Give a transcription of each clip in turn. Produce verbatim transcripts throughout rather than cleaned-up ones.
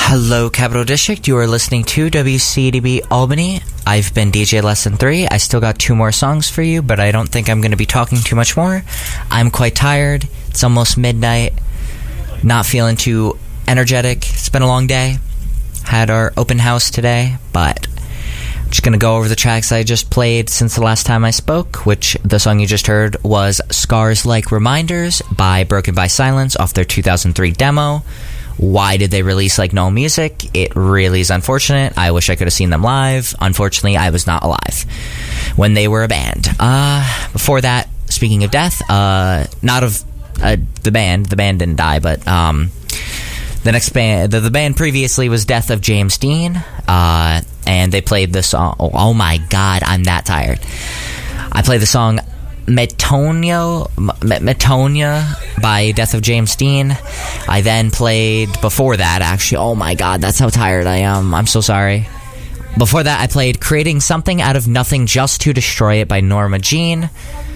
Hello, Capital District. You are listening to W C D B Albany. I've been D J Lesson three. I still got two more songs for you, but I don't think I'm going to be talking too much more. I'm quite tired. It's almost midnight. Not feeling too energetic. It's been a long day. Had our open house today, but I'm just going to go over the tracks I just played since the last time I spoke, which the song you just heard was Scars Like Reminders by Broken by Silence off their two thousand three demo. Why did they release like no music? It really is unfortunate. I wish I could have seen them live. Unfortunately, I was not alive when they were a band. Uh, before that, speaking of death, uh, not of uh, the band. The band didn't die, but um, the next band, the, the band previously was Death of James Dean, uh, and they played the song. Oh, oh my God, I'm that tired. I played the song Metonia, Metonia by Death of James Dean. I then played, before that, actually, oh my God, that's how tired I am. I'm so sorry. Before that, I played Creating Something Out of Nothing Just to Destroy It by Norma Jean.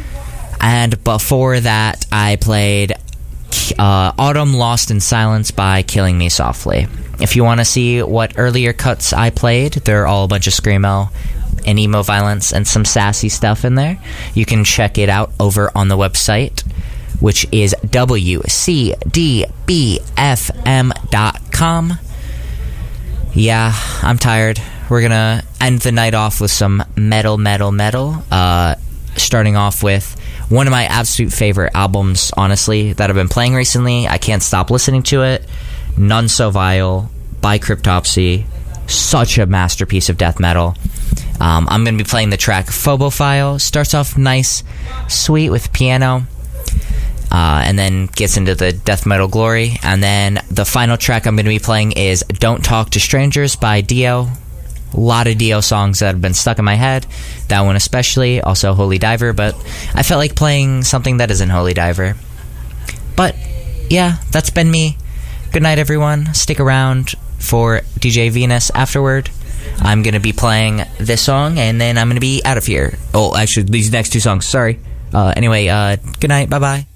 And before that, I played uh, Autumn Lost in Silence by Killing Me Softly. If you want to see what earlier cuts I played, they're all a bunch of screamo and emo violence and some sassy stuff in there. You can check it out over on the website, which is W C D B F M dot com. Yeah, I'm tired. We're gonna end the night off with some metal, metal, metal. Uh, starting off with one of my absolute favorite albums, honestly, that I've been playing recently. I can't stop listening to it. None So Vile by Cryptopsy. Such a masterpiece of death metal. Um, I'm going to be playing the track Phobophile. Starts off nice, sweet with piano, uh, and then gets into the death metal glory. And then the final track I'm going to be playing is Don't Talk to Strangers by Dio. A lot of Dio songs that have been stuck in my head. That one especially. Also Holy Diver, but I felt like playing something that isn't Holy Diver. But yeah, that's been me. Good night, everyone. Stick around for D J Venus afterward. I'm going to be playing this song, and then I'm going to be out of here. Oh, actually, these next two songs. Sorry. Uh, anyway, uh, good night. Bye-bye.